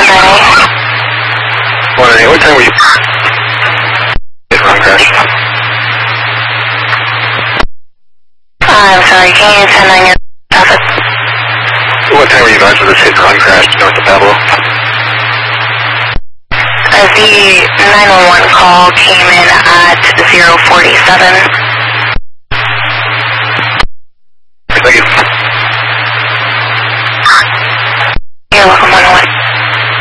Morning. What time were you? Run crash. I'm sorry, can you send on your office? What time were you advised of this hit and run crash north of Pablo? The 911 call came in at 047.